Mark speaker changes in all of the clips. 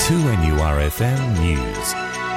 Speaker 1: 2NURFM News.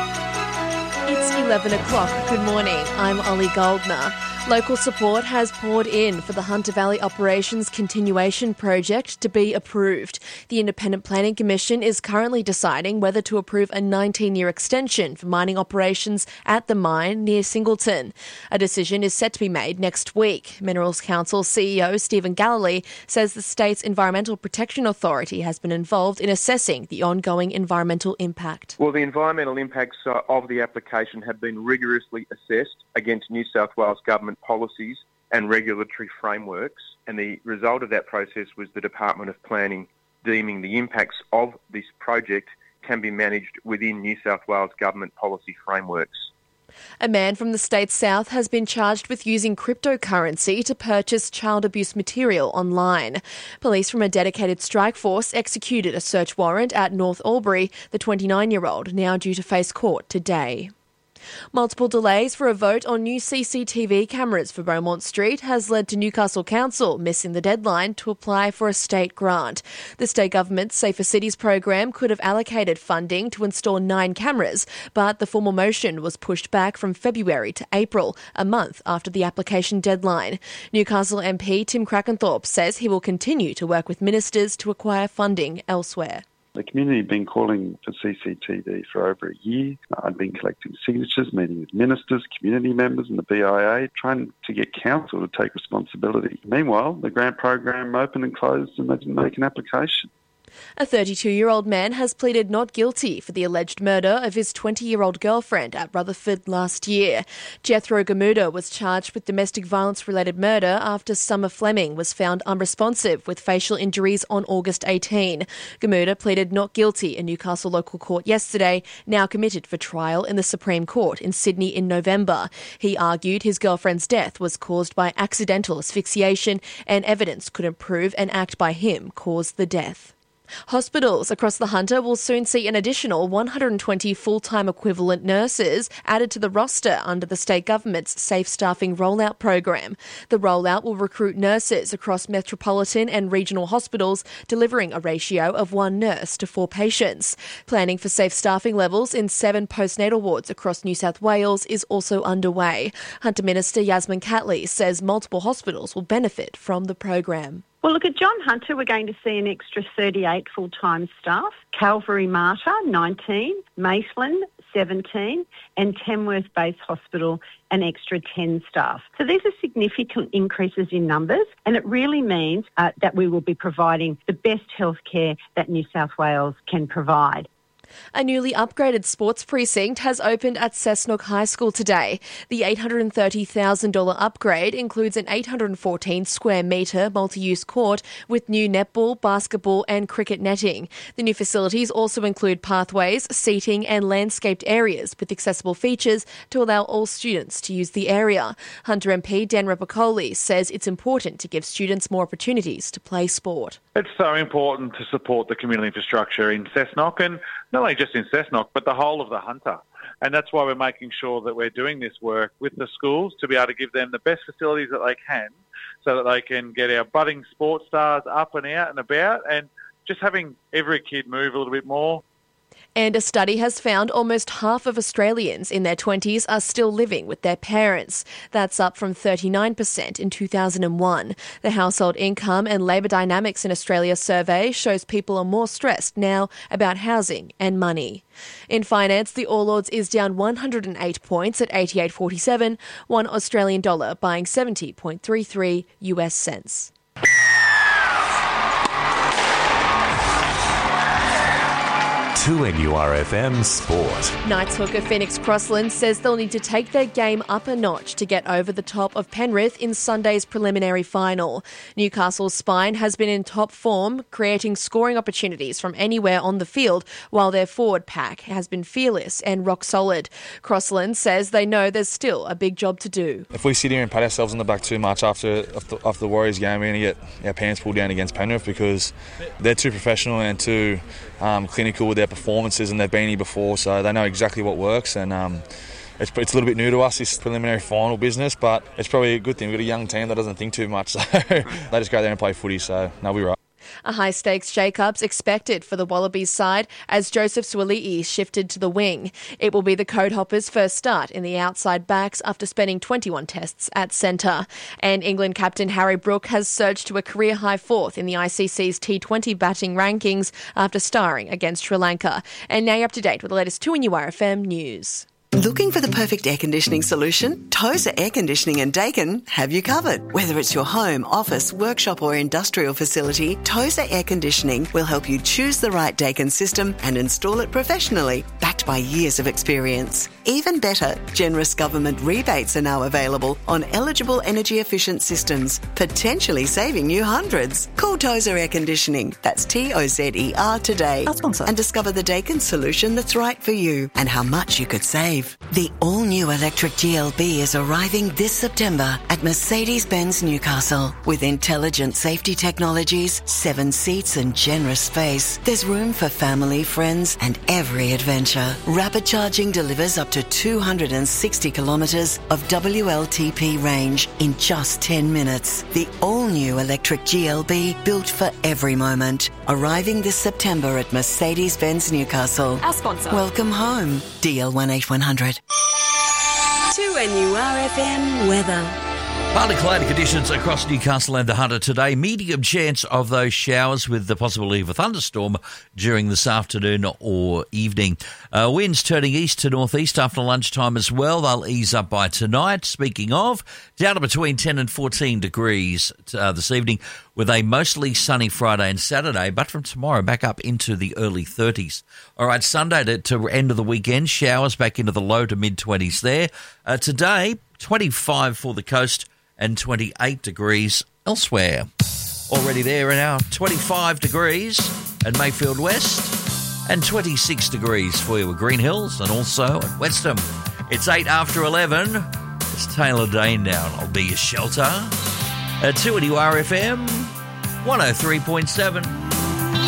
Speaker 2: It's 11 o'clock. Good morning. I'm Ollie Goldner. Local support has poured in for the Hunter Valley Operations Continuation Project to be approved. The Independent Planning Commission is currently deciding whether to approve a 19-year extension for mining operations at the mine near Singleton. A decision is set to be made next week. Minerals Council CEO Stephen Galilee says the state's Environmental Protection Authority has been involved in assessing the ongoing environmental impact.
Speaker 3: Well, the environmental impacts of the application have been rigorously assessed against New South Wales Government policies and regulatory frameworks, and the result of that process was the Department of Planning deeming the impacts of this project can be managed within New South Wales Government policy frameworks.
Speaker 2: A man from the state's south has been charged with using cryptocurrency to purchase child abuse material online. Police from a dedicated strike force executed a search warrant at North Albury, the 29-year-old, now due to face court today. Multiple delays for a vote on new CCTV cameras for Beaumont Street has led to Newcastle Council missing the deadline to apply for a state grant. The state government's Safer Cities program could have allocated funding to install 9 cameras, but the formal motion was pushed back from February to April, a month after the application deadline. Newcastle MP Tim Crackenthorpe says he will continue to work with ministers to acquire funding elsewhere.
Speaker 4: The community had been calling for CCTV for over a year. I'd been collecting signatures, meeting with ministers, community members and the BIA, trying to get council to take responsibility. Meanwhile, the grant program opened and closed and they didn't make an application.
Speaker 2: A 32-year-old man has pleaded not guilty for the alleged murder of his 20-year-old girlfriend at Rutherford last year. Jethro Gamuda was charged with domestic violence-related murder after Summer Fleming was found unresponsive with facial injuries on August 18. Gamuda pleaded not guilty in Newcastle local court yesterday, now committed for trial in the Supreme Court in Sydney in November. He argued his girlfriend's death was caused by accidental asphyxiation and evidence couldn't prove an act by him caused the death. Hospitals across the Hunter will soon see an additional 120 full-time equivalent nurses added to the roster under the state government's Safe Staffing Rollout program. The rollout will recruit nurses across metropolitan and regional hospitals, delivering a ratio of 1 nurse to 4 patients. Planning for safe staffing levels in 7 postnatal wards across New South Wales is also underway. Hunter Minister Yasmin Catley says multiple hospitals will benefit from the program.
Speaker 5: Well, look, at John Hunter, we're going to see an extra 38 full-time staff, Calvary Mater, 19, Maitland, 17, and Tamworth Base Hospital, an extra 10 staff. So these are significant increases in numbers, and it really means that we will be providing the best healthcare that New South Wales can provide.
Speaker 2: A newly upgraded sports precinct has opened at Cessnock High School today. The $830,000 upgrade includes an 814 square metre multi-use court with new netball, basketball and cricket netting. The new facilities also include pathways, seating and landscaped areas with accessible features to allow all students to use the area. Hunter MP Dan Repicoli says it's important to give students more opportunities to play sport.
Speaker 6: It's so important to support the community infrastructure in Cessnock, and not only just in Cessnock, but the whole of the Hunter. And that's why we're making sure that we're doing this work with the schools to be able to give them the best facilities that they can so that they can get our budding sports stars up and out and about, and just having every kid move a little bit more.
Speaker 2: And a study has found almost half of Australians in their 20s are still living with their parents. That's up from 39% in 2001. The Household Income and Labour Dynamics in Australia survey shows people are more stressed now about housing and money. In finance, the All Ords is down 108 points at 88.47, one Australian dollar buying 70.33 US cents.
Speaker 1: 2NURFM Sport.
Speaker 2: Knights hooker Phoenix Crossland says they'll need to take their game up a notch to get over the top of Penrith in Sunday's preliminary final. Newcastle's spine has been in top form, creating scoring opportunities from anywhere on the field, while their forward pack has been fearless and rock solid. Crossland says they know there's still a big job to do.
Speaker 7: If we sit here and pat ourselves on the back too much after the Warriors game, we're going to get our pants pulled down against Penrith because they're too professional and too clinical with their performances, and they've been here before, so they know exactly what works. And it's a little bit new to us, this preliminary final business, but it's probably a good thing. We've got a young team that doesn't think too much, so they just go there and play footy, so no, we're right.
Speaker 2: A high-stakes shake-up's expected for the Wallabies side as Joseph Suali'i shifted to the wing. It will be the Code Hoppers' first start in the outside backs after spending 21 tests at centre. And England captain Harry Brook has surged to a career-high fourth in the ICC's T20 batting rankings after starring against Sri Lanka. And now you're up to date with the latest 2NURFM news.
Speaker 8: Looking for the perfect air conditioning solution? Tozer Air Conditioning and Dakin have you covered. Whether it's your home, office, workshop or industrial facility, Tozer Air Conditioning will help you choose the right Dakin system and install it professionally, backed by years of experience. Even better, generous government rebates are now available on eligible energy-efficient systems, potentially saving you hundreds. Call Tozer Air Conditioning, that's TOZER today, and discover the Dakin solution that's right for you and how much you could save. The all-new electric GLB is arriving this September at Mercedes-Benz Newcastle. With intelligent safety technologies, 7 seats and generous space, there's room for family, friends and every adventure. Rapid charging delivers up to 260 kilometres of WLTP range in just 10 minutes. The all-new electric GLB built for every moment. Arriving this September at Mercedes-Benz Newcastle.
Speaker 9: Our sponsor.
Speaker 8: Welcome home. DL18100.
Speaker 9: 2NURFM weather.
Speaker 10: Partly cloudy conditions across Newcastle and the Hunter today. Medium chance of those showers with the possibility of a thunderstorm during this afternoon or evening. Winds turning east to northeast after lunchtime as well. They'll ease up by tonight. Speaking of, down to between 10 and 14 degrees this evening with a mostly sunny Friday and Saturday, but from tomorrow back up into the early 30s. All right, Sunday to end of the weekend, showers back into the low to mid-20s there. Today, 25 for the coast and 28 degrees elsewhere. Already there are now 25 degrees at Mayfield West and 26 degrees for you at Green Hills and also at Westham. It's 8 after 11. It's Taylor Dane down. I'll be your shelter. At 2NURFM 103.7.